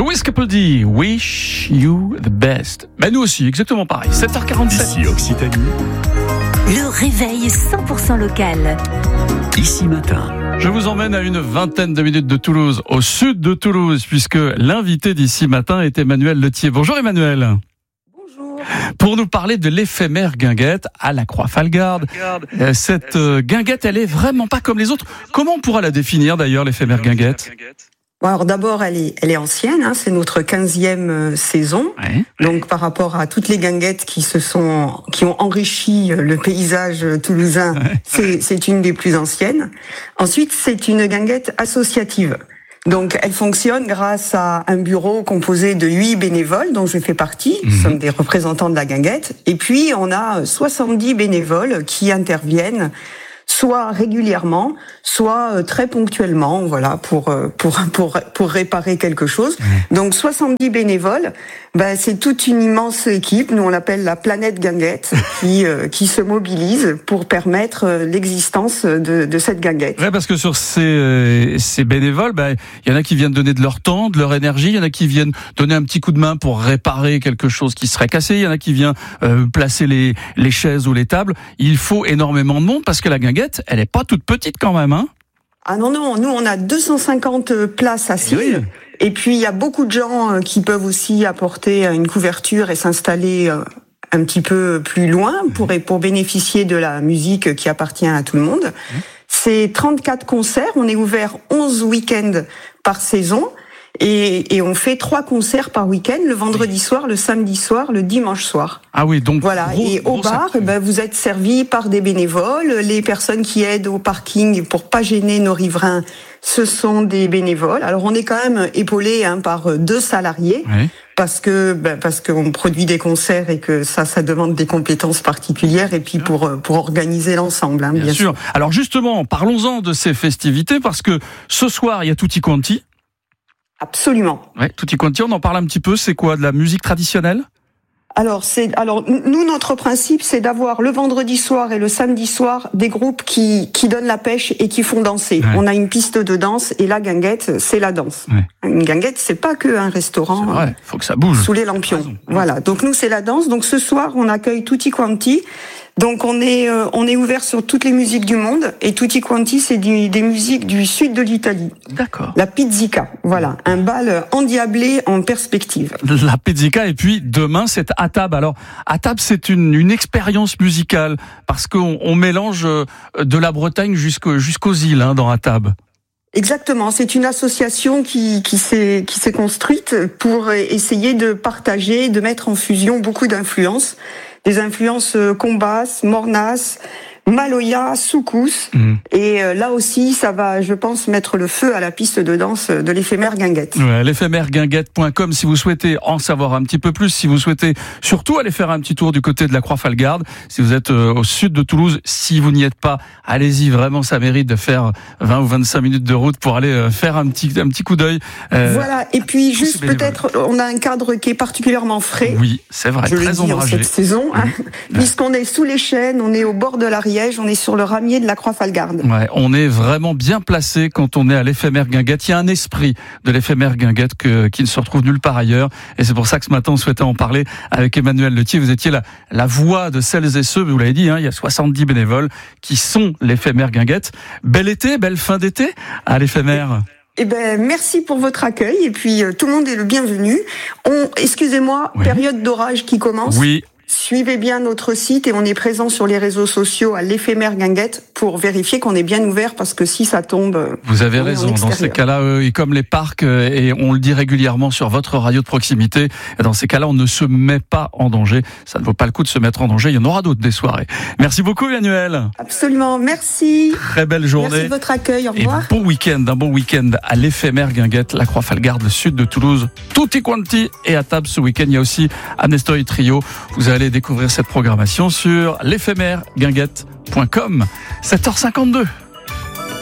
Lewis Capaldi, Wish You the Best. Ben nous aussi, exactement pareil. 7h47. Ici Occitanie. Le réveil 100% local. Ici Matin. Je vous emmène à une vingtaine de minutes de Toulouse, au sud de Toulouse, puisque l'invité d'Ici Matin est Emmanuel Letier. Bonjour Emmanuel. Bonjour. Pour nous parler de l'éphémère guinguette à la Croix-Falgarde. Cette guinguette, elle est vraiment pas comme les autres. Comment on pourra la définir d'ailleurs, l'éphémère guinguette ? Bon, alors d'abord, elle est ancienne, hein, c'est notre 15e saison. Ouais. Donc par rapport à toutes les guinguettes qui ont enrichi le paysage toulousain, c'est une des plus anciennes. Ensuite, c'est une guinguette associative. Donc elle fonctionne grâce à un bureau composé de 8 bénévoles dont je fais partie. Nous sommes des représentants de la guinguette. Et puis on a 70 bénévoles qui interviennent soit régulièrement, soit très ponctuellement, voilà, pour réparer quelque chose. Donc 70 bénévoles, c'est toute une immense équipe, nous on l'appelle la planète guinguette, qui se mobilise pour permettre l'existence de cette guinguette. Ouais, parce que sur ces bénévoles, il y en a qui viennent donner de leur temps, de leur énergie, il y en a qui viennent donner un petit coup de main pour réparer quelque chose qui serait cassé, il y en a qui viennent placer les chaises ou les tables. Il faut énormément de monde parce que la guinguette, elle est pas toute petite quand même, hein. Ah non, nous on a 250 places assises. Oui. Et puis il y a beaucoup de gens qui peuvent aussi apporter une couverture et s'installer un petit peu plus loin pour bénéficier de la musique qui appartient à tout le monde. C'est 34 concerts, on est ouvert 11 week-ends par saison. Et on fait 3 concerts par week-end, le vendredi soir, le samedi soir, le dimanche soir. Ah oui, donc voilà. Et au bar, vous êtes servis par des bénévoles. Les personnes qui aident au parking pour pas gêner nos riverains, ce sont des bénévoles. Alors on est quand même épaulé par 2 salariés. Oui. Parce qu'on produit des concerts et que ça demande des compétences particulières et puis pour organiser l'ensemble, bien sûr. Alors justement, parlons-en de ces festivités parce que ce soir il y a Tutti Quanti. Absolument. Ouais, Tutti Quanti, on en parle un petit peu. C'est quoi, de la musique traditionnelle ? Alors nous, notre principe, c'est d'avoir le vendredi soir et le samedi soir des groupes qui donnent la pêche et qui font danser. Ouais. On a une piste de danse et la guinguette, c'est la danse. Ouais. Une guinguette, c'est pas que un restaurant. C'est vrai, faut que ça bouge. Sous les lampions. Voilà. Donc nous, c'est la danse. Donc ce soir, on accueille Tutti Quanti. Donc on est ouvert sur toutes les musiques du monde et Tutti Quanti, c'est des musiques du sud de l'Italie. D'accord. La pizzica, voilà, un bal endiablé en perspective. La pizzica, et puis demain c'est ATAB. Alors ATAB, c'est une expérience musicale parce qu'on mélange de la Bretagne jusqu'aux îles dans ATAB. Exactement, c'est une association qui s'est construite pour essayer de partager, de mettre en fusion beaucoup d'influences. Des influences Combas, Mornas, Maloya, Soukous. Et là aussi, ça va, je pense, mettre le feu à la piste de danse de l'éphémère guinguette. Ouais, l'éphémèreguinguette.com si vous souhaitez en savoir un petit peu plus, si vous souhaitez surtout aller faire un petit tour du côté de la Croix-Falgarde, si vous êtes au sud de Toulouse, si vous n'y êtes pas, allez-y, vraiment, ça mérite de faire 20 ou 25 minutes de route pour aller faire un petit coup d'œil. Voilà, et puis juste peut-être, on a un cadre qui est particulièrement frais. Oui, c'est vrai, je très ombragé. En cette saison, puisqu'on est sous les chênes, on est au bord de la Riège, on est sur le ramier de la Croix-Falgarde. Ouais, on est vraiment bien placé quand on est à l'éphémère guinguette. Il y a un esprit de l'éphémère guinguette qui ne se retrouve nulle part ailleurs. Et c'est pour ça que ce matin, on souhaitait en parler avec Emmanuel Letier. Vous étiez la voix de celles et ceux, vous l'avez dit, il y a 70 bénévoles qui sont l'éphémère guinguette. Bel été, belle fin d'été à l'éphémère. Merci pour votre accueil. Et puis, tout le monde est le bienvenu. Excusez-moi, oui. Période d'orage qui commence. Oui. Suivez bien notre site et on est présent sur les réseaux sociaux à l'éphémère guinguette pour vérifier qu'on est bien ouvert parce que si ça tombe... Vous avez raison, dans ces cas-là, et comme les parcs, et on le dit régulièrement sur votre radio de proximité, dans ces cas-là, on ne se met pas en danger. Ça ne vaut pas le coup de se mettre en danger, il y en aura d'autres des soirées. Merci beaucoup Emmanuel. Absolument, merci. Très belle journée. Merci de votre accueil, au revoir. Et bon week-end à l'éphémère guinguette, la Croix-Falgarde, le sud de Toulouse. Tutti Quanti et ATAB ce week-end. Il y a aussi Anestoy Trio. Vous allez découvrir cette programmation sur l'éphémèreguinguette.com. 7h52.